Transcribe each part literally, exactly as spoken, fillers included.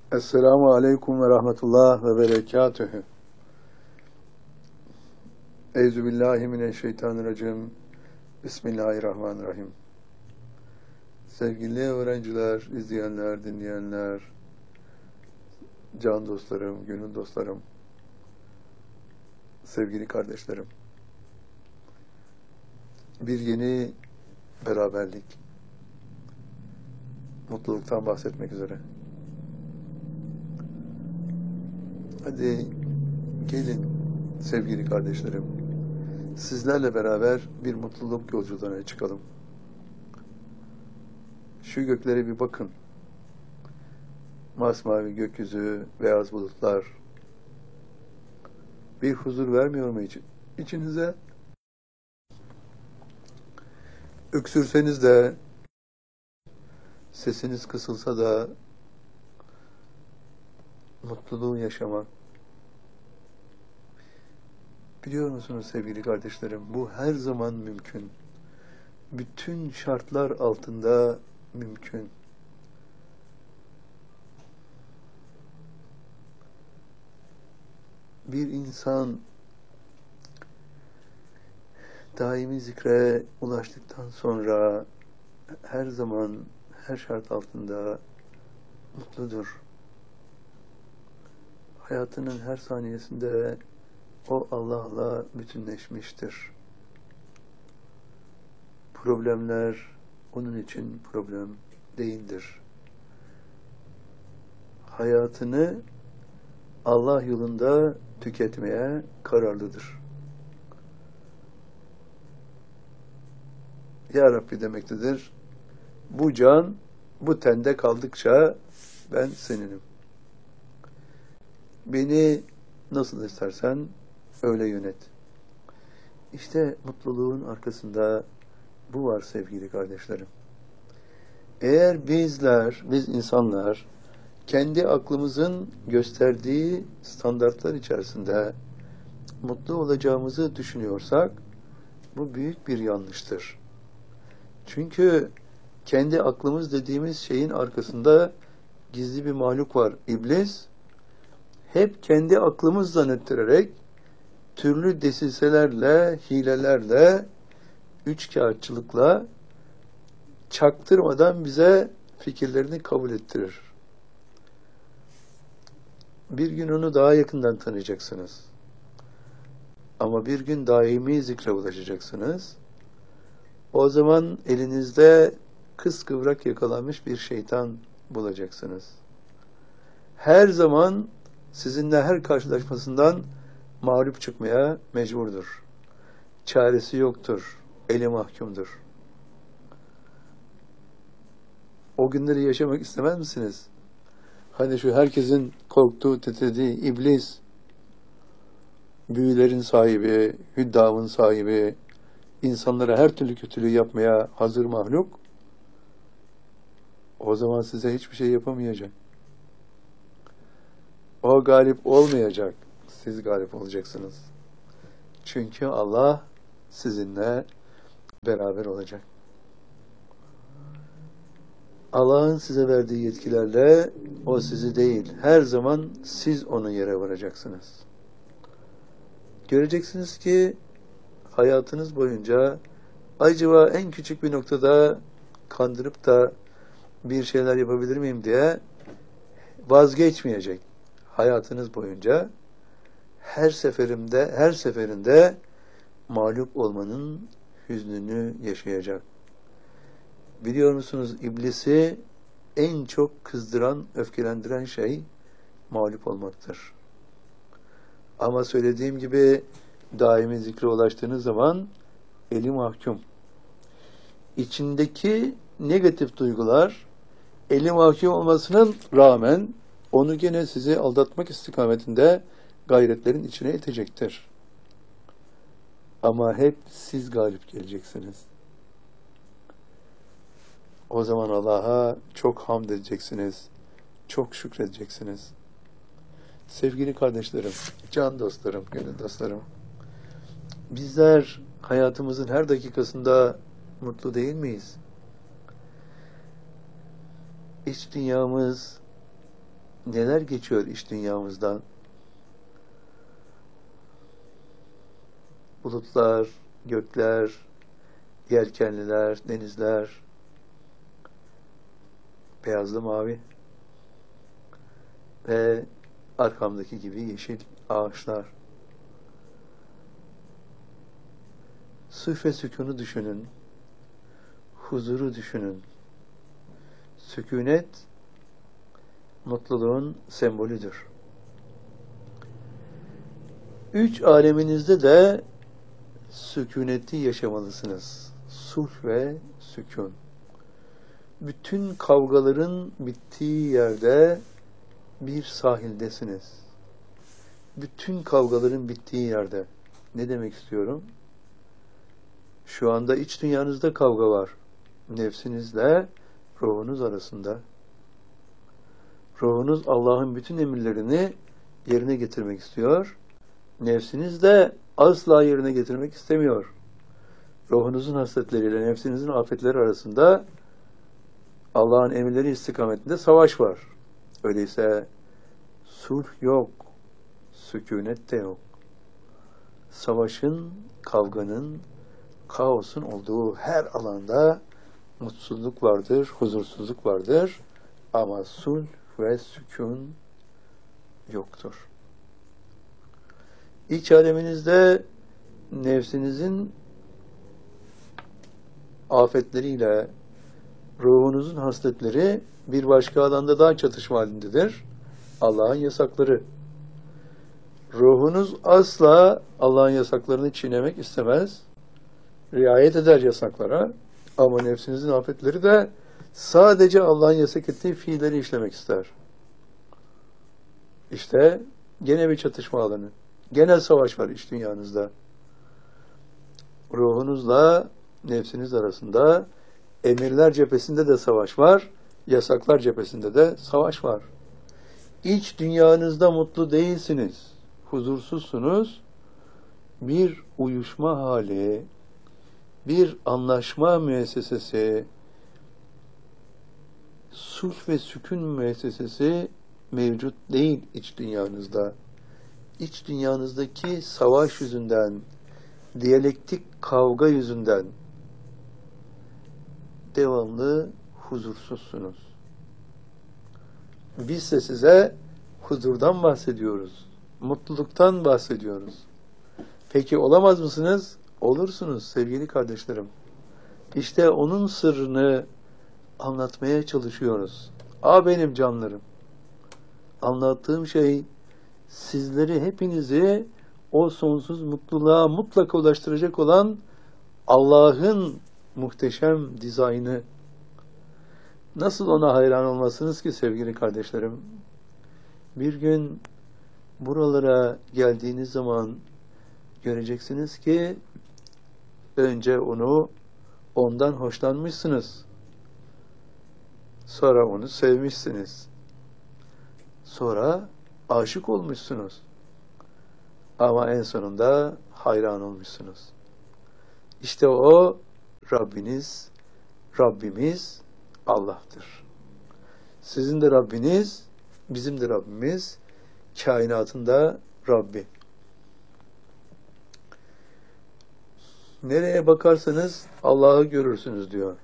Esselamu Aleyküm ve Rahmetullah ve Berekatühü. Euzubillahimineşşeytanirracim. Bismillahirrahmanirrahim. Sevgili öğrenciler, izleyenler, dinleyenler, can dostlarım, gönül dostlarım, sevgili kardeşlerim. Bir yeni beraberlik, mutluluktan bahsetmek üzere. Hadi gelin sevgili kardeşlerim, sizlerle beraber bir mutluluk yolculuğuna çıkalım. Şu göklere bir bakın. Masmavi gökyüzü, beyaz bulutlar. Bir huzur vermiyor mu için? İçinize? Öksürseniz de, sesiniz kısılsa da mutluluğu yaşamak. Biliyor musunuz sevgili kardeşlerim, bu her zaman mümkün. Bütün şartlar altında mümkün. Bir insan daimi zikre ulaştıktan sonra her zaman, her şart altında mutludur. Hayatının her saniyesinde o Allah'la bütünleşmiştir. Problemler onun için problem değildir. Hayatını Allah yolunda tüketmeye kararlıdır. Ya Rabbi demektedir. Bu can, bu tende kaldıkça ben seninim. Beni nasıl istersen öyle yönet. İşte mutluluğun arkasında bu var sevgili kardeşlerim. Eğer bizler, biz insanlar kendi aklımızın gösterdiği standartlar içerisinde mutlu olacağımızı düşünüyorsak bu büyük bir yanlıştır. Çünkü kendi aklımız dediğimiz şeyin arkasında gizli bir mahluk var, iblis. Hep kendi aklımız zannettirerek türlü desiselerle, hilelerle, üçkağıtçılıkla çaktırmadan bize fikirlerini kabul ettirir. Bir gün onu daha yakından tanıyacaksınız. Ama bir gün daimi zikre ulaşacaksınız. O zaman elinizde kıskıvrak yakalanmış bir şeytan bulacaksınız. Her zaman sizinle her karşılaşmasından mağlup çıkmaya mecburdur. Çaresi yoktur. Eli mahkumdur. O günleri yaşamak istemez misiniz? Hani şu herkesin korktuğu, titrediği iblis, büyülerin sahibi, hüddamın sahibi, insanlara her türlü kötülüğü yapmaya hazır mahluk, o zaman size hiçbir şey yapamayacak. O galip olmayacak. Siz galip olacaksınız. Çünkü Allah sizinle beraber olacak. Allah'ın size verdiği yetkilerle o sizi değil, her zaman siz onu yere varacaksınız. Göreceksiniz ki hayatınız boyunca acaba en küçük bir noktada kandırıp da bir şeyler yapabilir miyim diye vazgeçmeyecek. Hayatınız boyunca her seferinde, her seferinde mağlup olmanın hüznünü yaşayacak. Biliyor musunuz, iblisi en çok kızdıran, öfkelendiren şey mağlup olmaktır. Ama söylediğim gibi daimi zikre ulaştığınız zaman eli mahkum. İçindeki negatif duygular eli mahkum olmasının rağmen onu gene sizi aldatmak istikametinde gayretlerin içine itecektir. Ama hep siz galip geleceksiniz. O zaman Allah'a çok hamd edeceksiniz, çok şükredeceksiniz. Sevgili kardeşlerim, can dostlarım, gönül dostlarım, bizler hayatımızın her dakikasında mutlu değil miyiz? İç dünyamız neler geçiyor iç dünyamızdan? Bulutlar, gökler, yelkenliler, denizler, beyazlı mavi ve arkamdaki gibi yeşil ağaçlar. Sırf ve sükûnu düşünün, huzuru düşünün. Sükûnet, mutluluğun sembolüdür. Üç aleminizde de sükûneti yaşamalısınız. Sulh ve sükûn. Bütün kavgaların bittiği yerde bir sahildesiniz. Bütün kavgaların bittiği yerde. Ne demek istiyorum? Şu anda iç dünyanızda kavga var. Nefsinizle ruhunuz arasında. Ruhunuz Allah'ın bütün emirlerini yerine getirmek istiyor. Nefsiniz de asla yerine getirmek istemiyor. Ruhunuzun hasletleriyle nefsinizin afetleri arasında Allah'ın emirleri istikametinde savaş var. Öyleyse sulh yok, sükûnet de yok. Savaşın, kavganın, kaosun olduğu her alanda mutsuzluk vardır, huzursuzluk vardır ama sulh ve sükûn yoktur. İç aleminizde nefsinizin afetleriyle ruhunuzun hasletleri bir başka alanda daha çatışma halindedir. Allah'ın yasakları. Ruhunuz asla Allah'ın yasaklarını çiğnemek istemez. Riayet eder yasaklara. Ama nefsinizin afetleri de sadece Allah'ın yasak ettiği fiilleri işlemek ister. İşte gene bir çatışma alanı. Genel savaş var iç dünyanızda. Ruhunuzla nefsiniz arasında emirler cephesinde de savaş var, yasaklar cephesinde de savaş var. İç dünyanızda mutlu değilsiniz, huzursuzsunuz. Bir uyuşma hali, bir anlaşma müessesesi, sulh ve sükun müessesesi mevcut değil iç dünyanızda. İç dünyanızdaki savaş yüzünden, diyalektik kavga yüzünden devamlı huzursuzsunuz. Biz de size huzurdan bahsediyoruz. Mutluluktan bahsediyoruz. Peki olamaz mısınız? Olursunuz sevgili kardeşlerim. İşte onun sırrını anlatmaya çalışıyoruz. A benim canlarım. Anlattığım şey sizleri, hepinizi o sonsuz mutluluğa mutlaka ulaştıracak olan Allah'ın muhteşem dizaynı. Nasıl ona hayran olmasınız ki sevgili kardeşlerim? Bir gün buralara geldiğiniz zaman göreceksiniz ki önce onu, ondan hoşlanmışsınız. Sonra onu sevmişsiniz. Sonra aşık olmuşsunuz. Ama en sonunda hayran olmuşsunuz. İşte o Rabbiniz, Rabbimiz Allah'tır. Sizin de Rabbiniz, bizim de Rabbimiz, kainatın da Rabbi. Nereye bakarsanız Allah'ı görürsünüz diyor.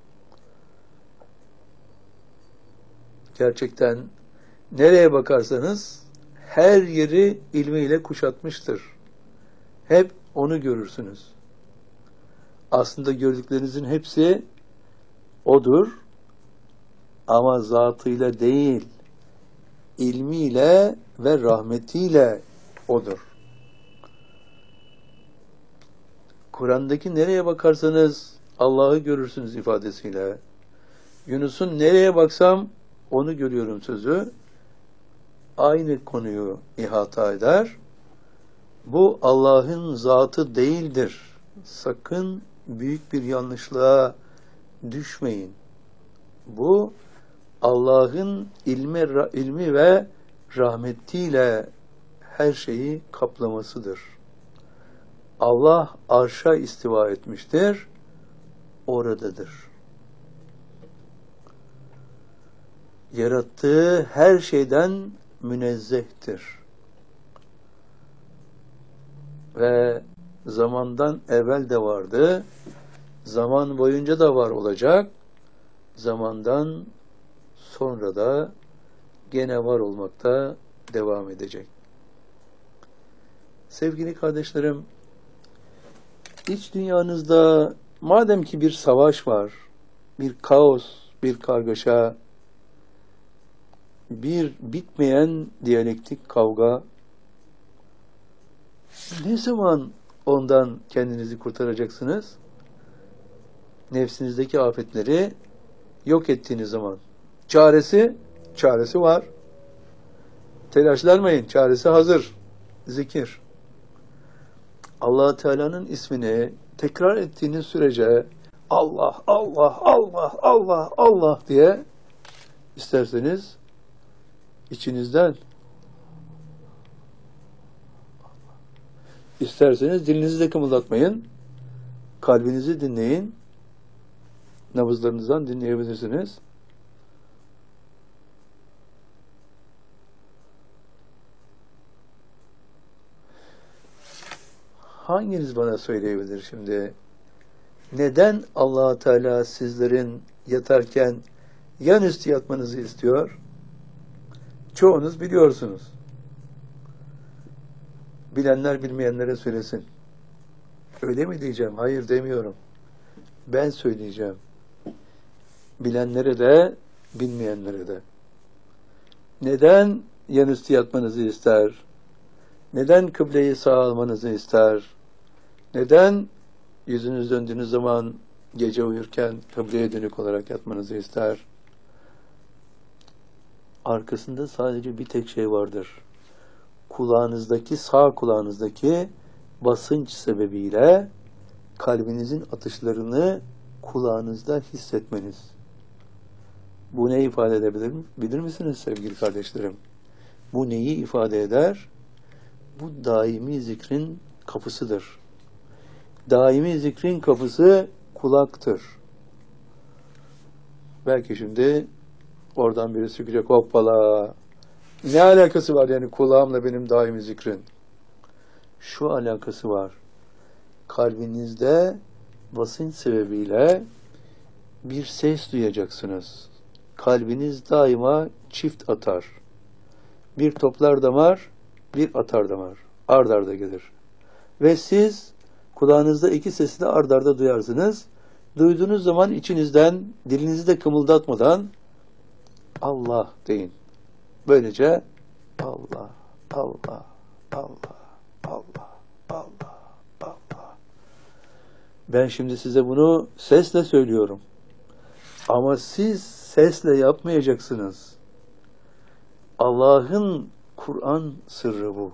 Gerçekten nereye bakarsanız her yeri ilmiyle kuşatmıştır. Hep onu görürsünüz. Aslında gördüklerinizin hepsi odur ama zatıyla değil, ilmiyle ve rahmetiyle odur. Kur'an'daki nereye bakarsanız Allah'ı görürsünüz ifadesiyle, Yunus'un nereye baksam onu görüyorum sözü aynı konuyu ihata eder. Bu Allah'ın zatı değildir. Sakın büyük bir yanlışlığa düşmeyin. Bu Allah'ın ilmi, ilmi ve rahmetiyle her şeyi kaplamasıdır. Allah arşa istiva etmiştir, oradadır. yarattığı her şeyden münezzehtir. Ve zamandan evvel de vardı, zaman boyunca da var olacak, zamandan sonra da gene var olmakta devam edecek. Sevgili kardeşlerim, iç dünyanızda madem ki bir savaş var, bir kaos, bir kargaşa, bir bitmeyen diyalektik kavga, ne zaman ondan kendinizi kurtaracaksınız? Nefsinizdeki afetleri yok ettiğiniz zaman. Çaresi, çaresi var. Telaşlanmayın, çaresi hazır. Zikir. Allah Teala'nın ismini tekrar ettiğiniz sürece Allah, Allah, Allah, Allah, Allah diye isterseniz içinizden, isterseniz dilinizi de kımıldatmayın, kalbinizi dinleyin, nabızlarınızdan dinleyebilirsiniz. Hanginiz bana söyleyebilir şimdi? Neden Allah Teala sizlerin yatarken yan üstü yatmanızı istiyor? Çoğunuz biliyorsunuz. Bilenler bilmeyenlere söylesin. Öyle mi diyeceğim? Hayır demiyorum. Ben söyleyeceğim. Bilenlere de, bilmeyenlere de. Neden yan üstü yatmanızı ister? Neden kıbleyi sağa almanızı ister? Neden yüzünüz döndüğünüz zaman gece uyurken kıbleye dönük olarak yatmanızı ister? Arkasında sadece bir tek şey vardır. Kulağınızdaki, sağ kulağınızdaki basınç sebebiyle kalbinizin atışlarını kulağınızda hissetmeniz. Bu ne ifade edebilir bilir misiniz sevgili kardeşlerim? Bu neyi ifade eder? Bu daimi zikrin kapısıdır. Daimi zikrin kapısı kulaktır. Belki şimdi oradan biri çıkacak, hoppala. Ne alakası var yani kulağımla benim daimi zikrin? Şu alakası var. Kalbinizde basınç sebebiyle bir ses duyacaksınız. Kalbiniz daima çift atar. Bir toplar damar, bir atar damar. Ard arda gelir. Ve siz kulağınızda iki sesi de ard arda duyarsınız. Duyduğunuz zaman içinizden, dilinizi de kımıldatmadan Allah deyin. Böylece Allah, Allah, Allah, Allah, Allah, Allah. Ben şimdi size bunu sesle söylüyorum. Ama siz sesle yapmayacaksınız. Allah'ın Kur'an sırrı bu.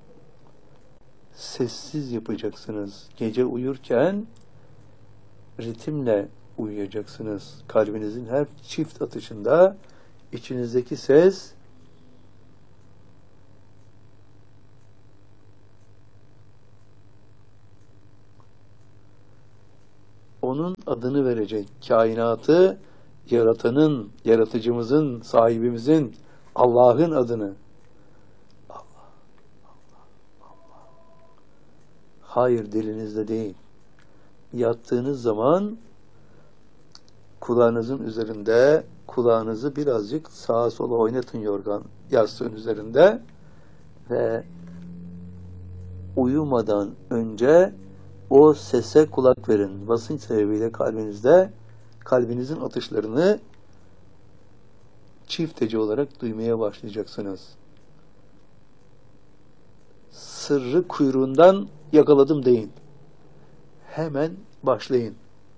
Sessiz yapacaksınız. Gece uyurken ritimle uyuyacaksınız. Kalbinizin her çift atışında içinizdeki ses onun adını verecek. Kainatı yaratanın, yaratıcımızın, sahibimizin, Allah'ın adını. Allah, Allah, Allah. Hayır, dilinizde değil. Yattığınız zaman kulağınızın üzerinde, kulağınızı birazcık sağa sola oynatın yorgan yastığın üzerinde ve uyumadan önce o sese kulak verin. Basınç sebebiyle kalbinizde kalbinizin atışlarını çiftece olarak duymaya başlayacaksınız. Sırrı kuyruğundan yakaladım deyin. Hemen başlayın.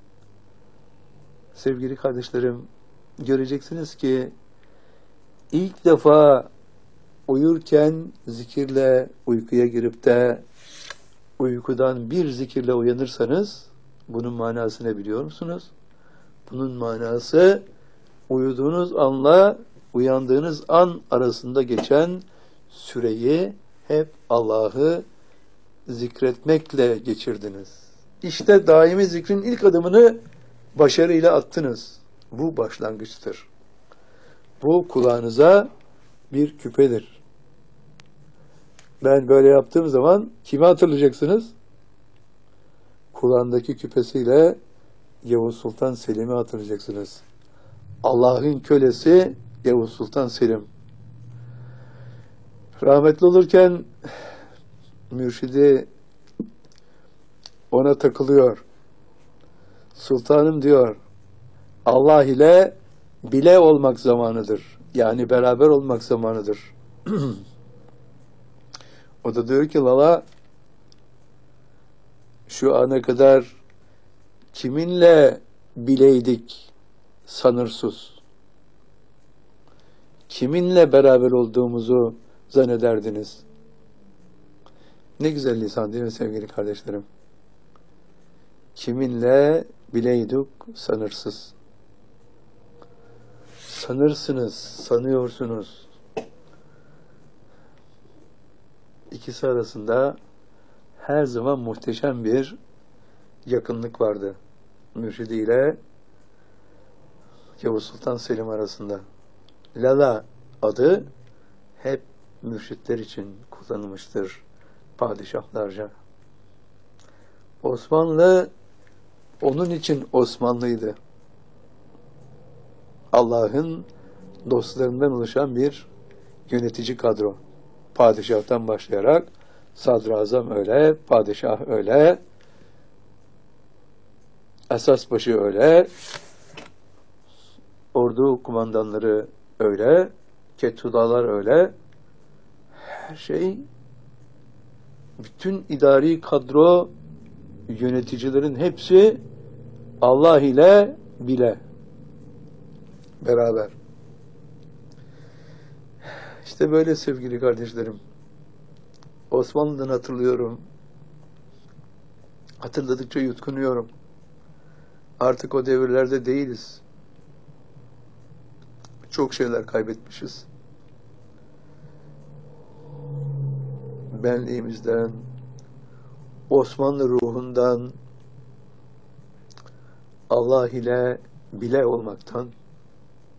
Sevgili kardeşlerim, göreceksiniz ki ilk defa uyurken zikirle uykuya girip de uykudan bir zikirle uyanırsanız bunun manası ne biliyor musunuz? Bunun manası uyuduğunuz anla uyandığınız an arasında geçen süreyi hep Allah'ı zikretmekle geçirdiniz. İşte daimi zikrin ilk adımını başarıyla attınız. Bu başlangıçtır. Bu kulağınıza bir küpedir. Ben böyle yaptığım zaman kimi hatırlayacaksınız? Kulağındaki küpesiyle Yavuz Sultan Selim'i hatırlayacaksınız. Allah'ın kölesi Yavuz Sultan Selim. Rahmetli olurken mürşidi ona takılıyor. Sultanım diyor, Allah ile bile olmak zamanıdır. Yani beraber olmak zamanıdır. O da diyor ki Lala, şu ana kadar kiminle bileydik sanırsız? Kiminle beraber olduğumuzu zannederdiniz? Ne güzel lisan değil mi sevgili kardeşlerim? Kiminle bileydik sanırsız. Sanırsınız, sanıyorsunuz. İkisi arasında her zaman muhteşem bir yakınlık vardı. Mürşidi ile Yavuz Sultan Selim arasında. Lala adı hep mürşitler için kullanılmıştır padişahlarca. Osmanlı onun için Osmanlıydı. Allah'ın dostlarından oluşan bir yönetici kadro. Padişah'tan başlayarak sadrazam öyle, padişah öyle, esas başı öyle, ordu kumandanları öyle, kettudalar öyle. Her şey, bütün idari kadro, yöneticilerin hepsi Allah ile bile beraber. İşte böyle sevgili kardeşlerim. Osmanlı'dan hatırlıyorum. Hatırladıkça yutkunuyorum. Artık o devirlerde değiliz. Çok şeyler kaybetmişiz. Benliğimizden, Osmanlı ruhundan, Allah ile bile olmaktan